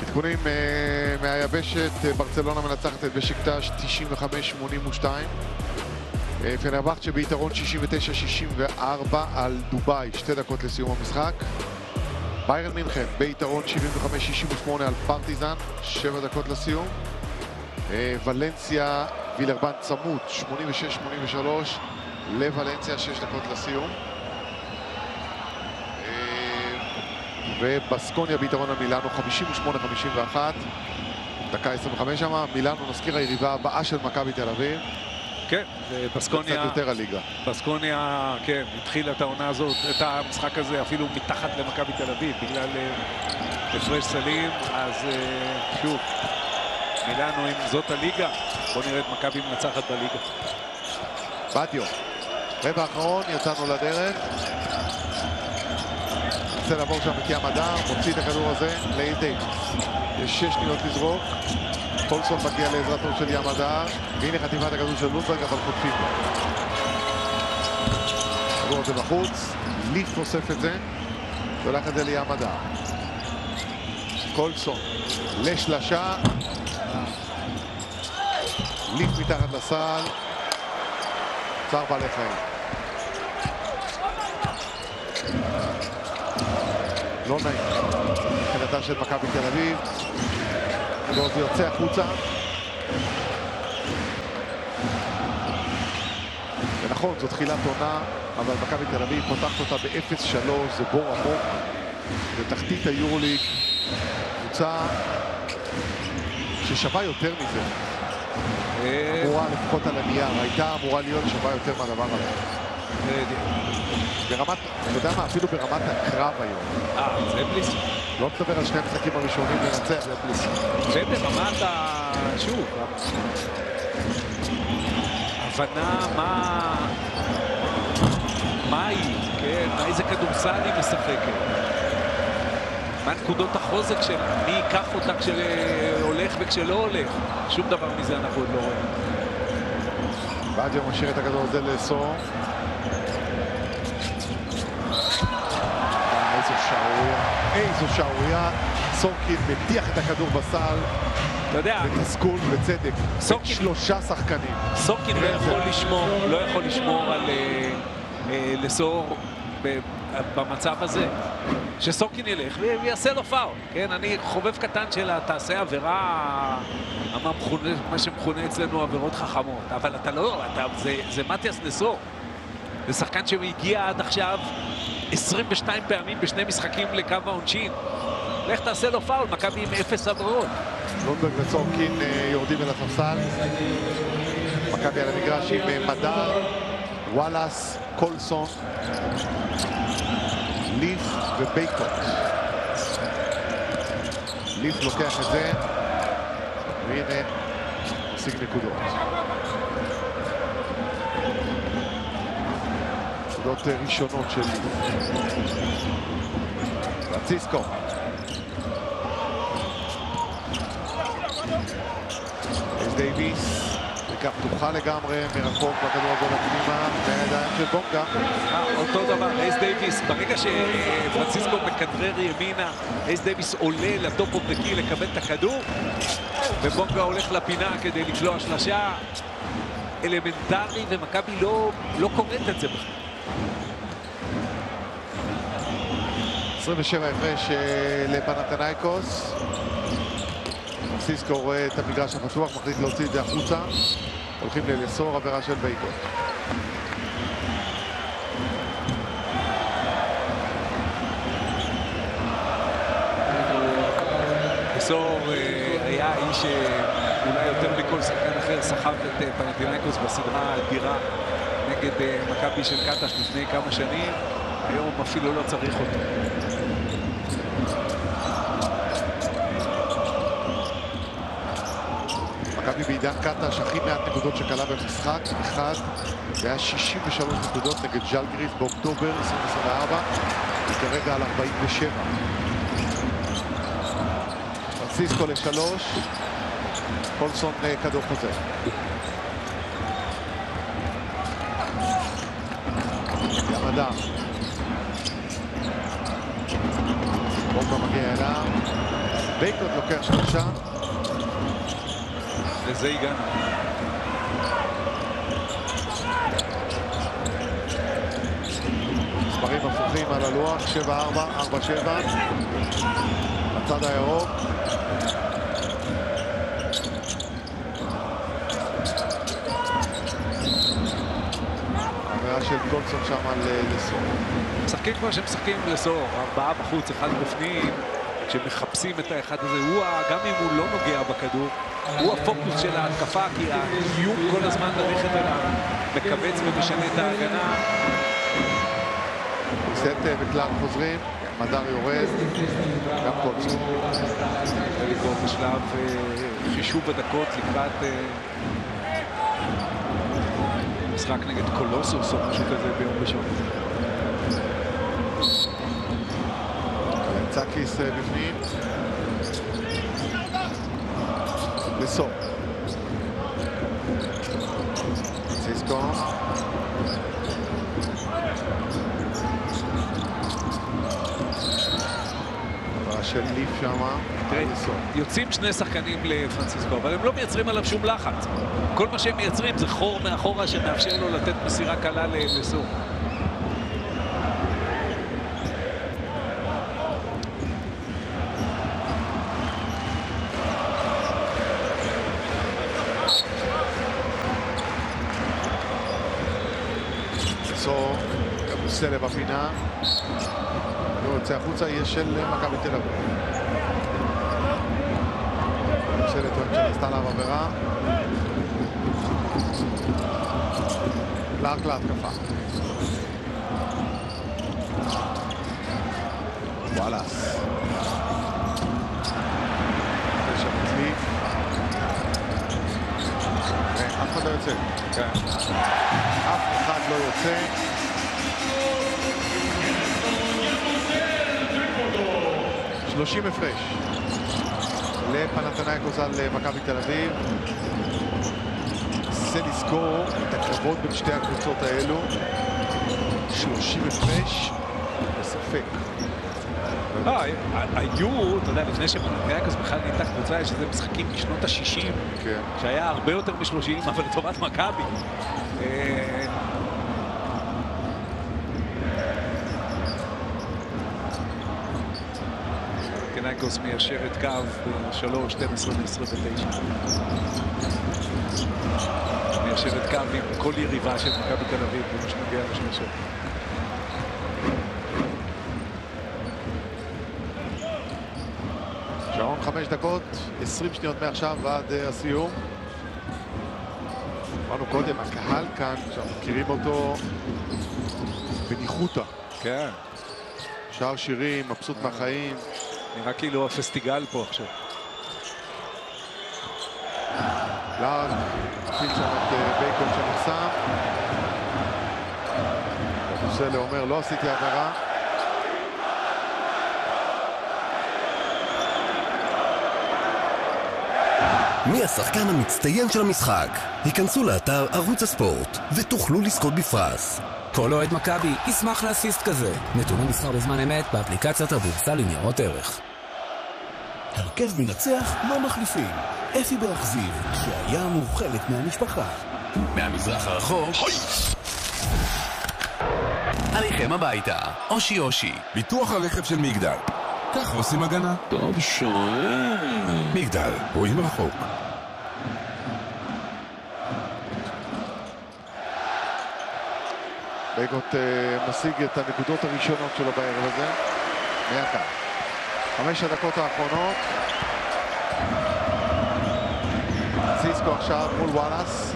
עדכונים מהיבשת, ברצלונה מנצחת את בשקטש 95-82. פנרבחצ'ה ביתרון 69-64 על דובאי, 2 דקות לסיום המשחק. ביירן מינכן ביתרון 75-68 על פרטיזן, 7 דקות לסיום. ולנסיה וילרבן צמוד 86-83 לוולנסיה, 6 דקות לסיום. ובסקוניה ביתרון על מילאנו 58-51, דקה 25 שם. מילאנו, נזכיר, היריבה הבאה של מכבי תל אביב. כן, בסקוניה, קצת יותר הליגה. בסקוניה, כן, התחילה את העונה הזאת, את המשחק הזה אפילו מתחת למכבי תל אביב, בגלל הפרש סלים. אז שוב, מילאנו, אם זאת הליגה, בוא נראה את מכבי מנצחת בליגה. בדיו, רבע האחרון, יצאנו לדרך. רוצה לעבור שם את ים הדר, מוציא את הכדור הזה לאיל דייוויס. יש 6 שניות לזרוק. קולסון מגיע לעזרתו של ים הדר, והנה חטיפת הכדור של לונדברג, אבל חוטפים לו. הכדור הזה בחוץ, ליף אוסף את זה, שולח את זה לים הדר. קולסון לשלשה, ליף מתחת לסל, צער בעלי חיים. לא נעים, מבחינתה של מכבי תל אביב. הכדור זה יוצא החוצה. ונכון, זו תחילת עונה, אבל מכבי תל אביב פותחת אותה ב-0-3, זה בור עמוק. בתחתית היורוליג, קבוצה ששווה יותר מזה. אמורה לפחות על הנייר, הייתה אמורה להיות שווה יותר מהדבר הזה. ברמת, אתה יודע מה, אפילו ברמת הקרב היום. זה בלי סוף. לא מדבר על שני המשחקים הראשונים לנצח. זה בלי סוף. וברמת שוב, הבנה מה היא, כן, איזה כדורסל היא משחקת. מה נקודות החוזק שלה, מי ייקח אותה כשהולך וכשלא הולך. שום דבר מזה אנחנו עוד לא רואים. בדיו משאיר את הכדור הזה לסור. איזו שערוריה. סורקין מטיח את הכדור בסל. אתה יודע, בתסכול ובצדק. שלושה שחקנים. סורקין לא יכול לשמור על לסור במצב הזה. שסורקין ילך ויעשה לו פאול. כן, אני חובב קטן של תעשה עבירה, מה שמכונה אצלנו עבירות חכמות. אבל אתה לא, זה מתיאס לסור. זה שחקן שהגיע עד עכשיו 22 פעמים בשני משחקים לקו העונשין. לך תעשה לו פאול, מכבי עם 0 עבירות. לונדברג וסורקין יורדים אל הספסל. מכבי על המגרש עם מדר, וואלאס, קולסון, ליף ובייקוט. ליף לוקח את זה, והנה משיג נקודות. נקודות ראשונות של ליף. פרנסיסקו. דייוויס, דקה פתוחה לגמרי, מרחוק בכדור הזה לפנימה, בידיים של בונגה. אותו דבר, אייס דייוויס, ברגע שפרנסיסקו מכדרר ימינה, אייס דייוויס עולה לטופ אוף דקי לקבל את הכדור, ובונגה הולך לפינה כדי לקלוע שלשה. אלמנטרי, ומכבי לא קוראת את זה בכלל. 27 הפרש לפנתנייקוס. פרנסיסקו רואה את המגרש הפתוח, מחליט להוציא את זה החוצה. הולכים לסור, עבירה של בייקוט. לסור היה האיש שאולי יותר מכל שחקן אחר סחב את פנתנייקוס בסדרה האדירה נגד מכבי של קטש לפני כמה שנים. היום אפילו לא צריך אותו. מכבי בעידן קטש הכי מעט נקודות שקלה במשחק, אחד, זה היה 63 נקודות נגד ז'לגיריס באוקטובר 2024, וכרגע על 47. פרנסיסקו לשלוש, קולסון כדור חוזר. ימדה. בונגה מגיע אליו. בייקון לוקח 3. לזה הגענו. מספרים הפוכים על הלוח, 7-4, 4-7. הצד הירוק. עבירה של גולדסון שם על לסור. משחקים כמו שהם משחקים לסור, 4 בחוץ, 1 בפנים, כשמחפשים את האחד הזה, גם אם הוא לא נוגע בכדור, הוא הפוקוס של ההתקפה, כי האיום כל הזמן ללכת אליו, מקבץ ומשנה את ההגנה. סט בכלל חוזרים, מדר יורד, גם גולדסון. ולגרום בשלב חישוב הדקות לקראת משחק נגד קולוסוס או משהו כזה ביום ראשון. צקיס בפנים. לסור. סיסקו. עברה של ליף שמה. יוצאים 2 שחקנים לפרנסיסקו, אבל הם לא מייצרים עליו שום לחץ. כל מה שהם מייצרים זה חור מאחורה שמאפשר לו לתת מסירה קלה לסור. סור, סלב בפינה. הוא יוצא החוצה, יש של מכבי תל אביב. שלט טוען שנעשתה עליו עבירה. קלארק להתקפה. וואלאס. זה שם מצליף. אף אחד לא יוצא. אף אחד לא יוצא. 30 הפרש לפנתנייקוס על מכבי תל אביב. זה לזכור את הקרבות בין שתי הקבוצות האלו. 30 הפרש, בספק. היו, אתה יודע, לפני שפנתנייקוס בכלל נהייתה קבוצה, יש איזה משחקים משנות ה-60, שהיה הרבה יותר מ-30, אבל לטובת מכבי. פנתנייקוס מיישרת קו ב-3, 12 ו-29. מיישרת קו עם כל יריבה של מכבי תל אביב, במה שנוגע לשלושות. שעון 5 דקות, 20 שניות מעכשיו ועד הסיום. אמרנו קודם, הקהל כאן, שאנחנו מכירים אותו בניחותא. כן. שר שירים, מבסוט מהחיים. נראה כאילו הפסטיגל פה עכשיו. קלארק, הפיל שם את בייקון שנחסם. סלע אומר, לא עשיתי עבירה. מי השחקן המצטיין של המשחק? היכנסו לאתר ערוץ הספורט ותוכלו לזכות בפרס. כל אוהד מכבי ישמח לאסיסט כזה. נתוני מסחר בזמן אמת באפליקציית הבורסה לניירות ערך. הרכב מנצח לא מחליפים. אפי באכזיב, שהים הוא חלק מהמשפחה. מהמזרח הרחוק. עליכם הביתה. אושי אושי. ביטוח הרכב של מגדל. כך עושים הגנה. טוב שואל. מגדל, רואים רחוק. בייקוט משיג את הנקודות הראשונות שלו בערב הזה. מהקו. 5 הדקות האחרונות. סיסקו עכשיו מול וואלאס.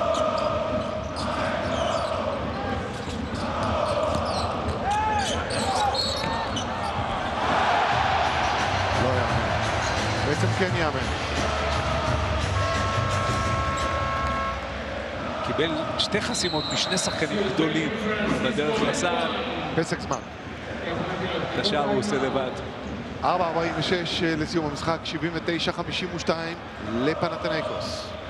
לא יאמן. בעצם כן יאמן. קיבל 2 חסימות משני שחקנים גדולים בדרך לסל. פסק זמן. את השאר הוא עושה לבד. 4:46 לסיום המשחק, 79-52 לפנתנייקוס.